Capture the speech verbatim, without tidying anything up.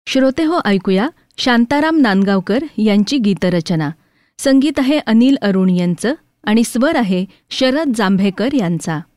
श्रोते हो, ऐकूया शांताराम नांदगावकर यांची गीतरचना. संगीत आहे अनिल अरुण यांचं आणि स्वर आहे शरद जांभेकर यांचा.